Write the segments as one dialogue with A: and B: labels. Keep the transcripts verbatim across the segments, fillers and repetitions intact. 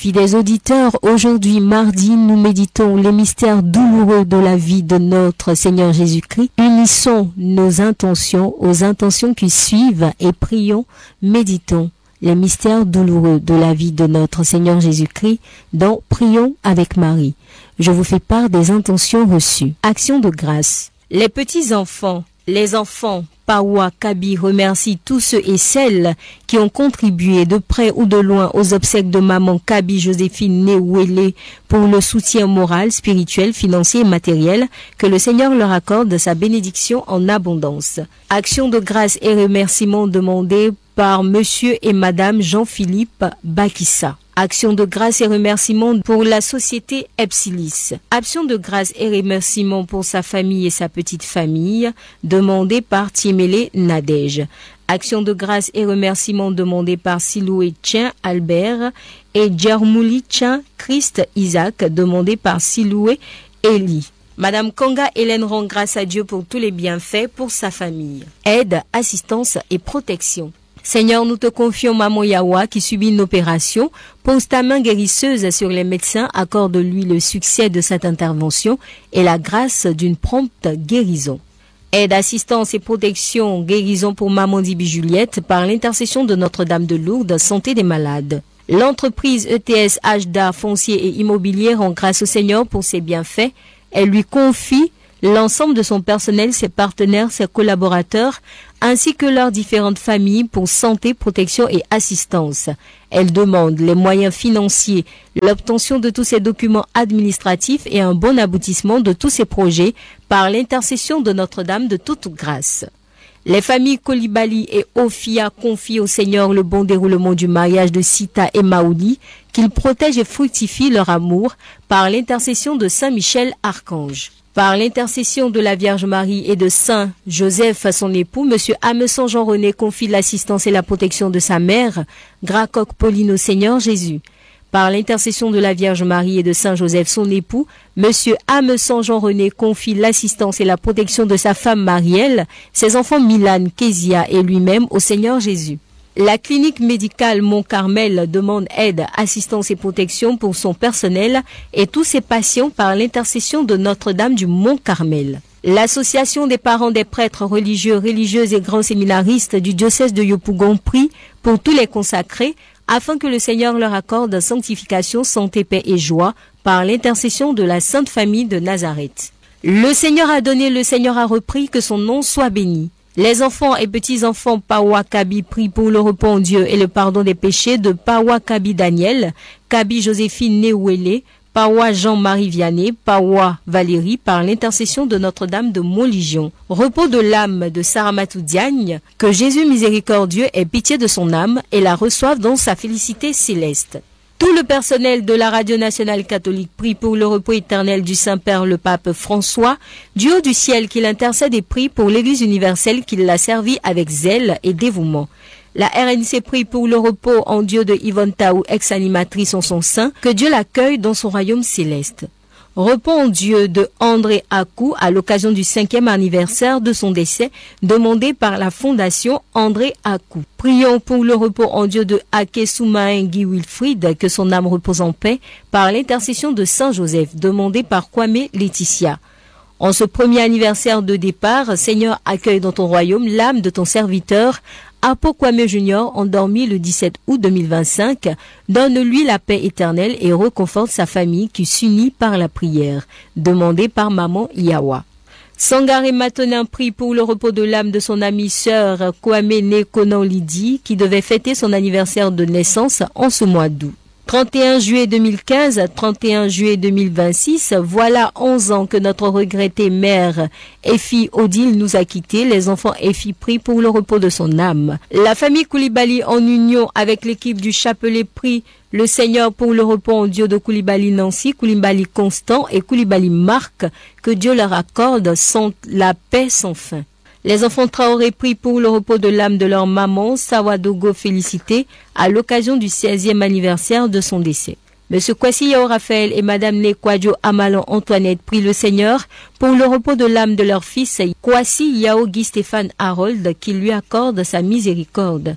A: Fidèles auditeurs, aujourd'hui mardi, nous méditons les mystères douloureux de la vie de notre Seigneur Jésus-Christ. Unissons nos intentions aux intentions qui suivent et prions, méditons les mystères douloureux de la vie de notre Seigneur Jésus-Christ dans Prions avec Marie. Je vous fais part des intentions reçues. Action de grâce. Les petits-enfants, les enfants, Pawa Kabi remercie tous ceux et celles qui ont contribué de près ou de loin aux obsèques de maman Kabi Joséphine Newele pour le soutien moral, spirituel, financier et matériel. Que le Seigneur leur accorde sa bénédiction en abondance. Action de grâce et remerciements demandés par Monsieur et Madame Jean-Philippe Bakissa. Action de grâce et remerciements pour la société Epsilis. Action de grâce et remerciements pour sa famille et sa petite famille, demandée par Tiemele Nadège. Action de grâce et remerciements demandés par Siloué Tien Albert et Djermouli Tien Christ Isaac, demandé par Siloué Eli. Madame Kanga Hélène rend grâce à Dieu pour tous les bienfaits pour sa famille. Aide, assistance et protection. Seigneur, nous te confions Maman Yawa qui subit une opération. Pose ta main guérisseuse sur les médecins, accorde-lui le succès de cette intervention et la grâce d'une prompte guérison. Aide, assistance et protection, guérison pour Maman Dibi Juliette par l'intercession de Notre-Dame de Lourdes, santé des malades. L'entreprise E T S H D A Foncier et Immobilier rend grâce au Seigneur pour ses bienfaits. Elle lui confie l'ensemble de son personnel, ses partenaires, ses collaborateurs, ainsi que leurs différentes familles pour santé, protection et assistance. Elle demande les moyens financiers, l'obtention de tous ses documents administratifs et un bon aboutissement de tous ses projets par l'intercession de Notre-Dame de toute grâce. Les familles Kolibali et Ofia confient au Seigneur le bon déroulement du mariage de Sita et Maouli, qu'il protège et fructifie leur amour par l'intercession de Saint Michel Archange. Par l'intercession de la Vierge Marie et de Saint Joseph, son époux, Monsieur Hameçon Jean-René confie l'assistance et la protection de sa mère, Gracoq Pauline au Seigneur Jésus. Par l'intercession de la Vierge Marie et de Saint Joseph, son époux, Monsieur Hameçon Jean-René confie l'assistance et la protection de sa femme Marielle, ses enfants Milan, Kezia et lui-même au Seigneur Jésus. La clinique médicale Mont-Carmel demande aide, assistance et protection pour son personnel et tous ses patients par l'intercession de Notre-Dame du Mont-Carmel. L'association des parents des prêtres religieux, religieuses et grands séminaristes du diocèse de Yopougon prie pour tous les consacrés afin que le Seigneur leur accorde sanctification, santé, paix et joie par l'intercession de la Sainte Famille de Nazareth. Le Seigneur a donné, le Seigneur a repris, que son nom soit béni. Les enfants et petits-enfants Pawa Kabi prient pour le repos en Dieu et le pardon des péchés de Pawa Kabi Daniel, Kabi Joséphine Newele, Pawa Jean-Marie Vianney, Pawa Valérie par l'intercession de Notre-Dame de Montligion. Repos de l'âme de Saramatou Diagne, que Jésus miséricordieux ait pitié de son âme et la reçoive dans sa félicité céleste. Tout le personnel de la Radio Nationale Catholique prie pour le repos éternel du Saint-Père le Pape François, du haut du ciel qu'il intercède et prie pour l'Église universelle qui l'a servi avec zèle et dévouement. La R N C prie pour le repos en Dieu de Yvonne Taou, ex-animatrice en son sein, que Dieu l'accueille dans son royaume céleste. Repos en Dieu de André Akou à l'occasion du cinquième anniversaire de son décès, demandé par la Fondation André Akou. Prions pour le repos en Dieu de Ake Soumaïn Guy Wilfried, que son âme repose en paix, par l'intercession de Saint Joseph, demandé par Kwame Laetitia. En ce premier anniversaire de départ, Seigneur, accueille dans ton royaume l'âme de ton serviteur, Apo Kwame Junior, endormi le dix-sept août deux mille vingt-cinq, donne-lui la paix éternelle et reconforte sa famille qui s'unit par la prière, demandée par Maman Yawa. Sangaré Matonin prie pour le repos de l'âme de son amie sœur Kwame Nekonan Lydie, qui devait fêter son anniversaire de naissance en ce mois d'août. trente et un juillet deux mille quinze, trente et un juillet deux mille vingt-six, voilà onze ans que notre regrettée mère Effie Odile nous a quittés. Les enfants Effie prient pour le repos de son âme. La famille Koulibaly en union avec l'équipe du Chapelet prie le Seigneur pour le repos en Dieu de Koulibaly Nancy, Koulibaly Constant et Koulibaly Marc, que Dieu leur accorde sans la paix sans fin. Les enfants Traoré prient pour le repos de l'âme de leur maman, Sawadogo Félicité, à l'occasion du seizième anniversaire de son décès. Monsieur Kwasi Yao Raphaël et Madame Nekwadjo Amalan Antoinette prient le Seigneur pour le repos de l'âme de leur fils, Kwasi Yao Guy Stéphane Harold, qui lui accorde sa miséricorde.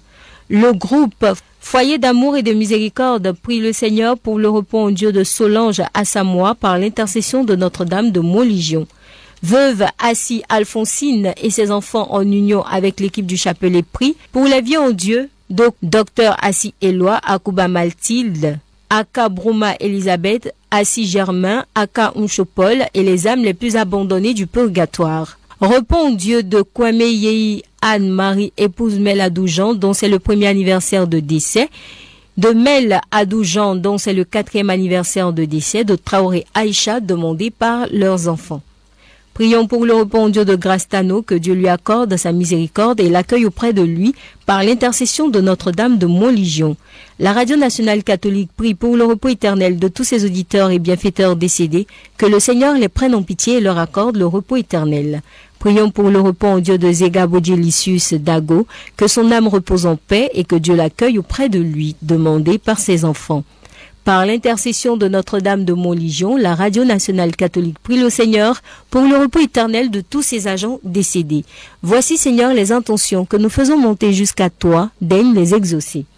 A: Le groupe Foyer d'amour et de miséricorde prie le Seigneur pour le repos en Dieu de Solange à Samoa par l'intercession de Notre-Dame de Montlégion. Veuve Assis Alphonsine et ses enfants en union avec l'équipe du chapelet prie pour la vie en Dieu de Docteur Assis Éloi, Akuba Mathilde, Aka Broma Elisabeth, Assis Germain, Aka Unchopol et les âmes les plus abandonnées du purgatoire. Repos en Dieu de Kwame Yei Anne-Marie, épouse Mel Adoujan, dont c'est le premier anniversaire de décès, de Mel Adoujan, dont c'est le quatrième anniversaire de décès, de Traoré Aïcha, demandé par leurs enfants. Prions pour le repos en Dieu de Grastano, que Dieu lui accorde sa miséricorde et l'accueille auprès de lui par l'intercession de Notre-Dame de Montlégion. La Radio nationale catholique prie pour le repos éternel de tous ses auditeurs et bienfaiteurs décédés, que le Seigneur les prenne en pitié et leur accorde le repos éternel. Prions pour le repos en Dieu de Zega Bodjelicius Dago, que son âme repose en paix et que Dieu l'accueille auprès de lui, demandé par ses enfants. Par l'intercession de Notre-Dame de Montlégion, la Radio nationale catholique prie le Seigneur pour le repos éternel de tous ses agents décédés. Voici, Seigneur, les intentions que nous faisons monter jusqu'à toi, daigne les exaucer.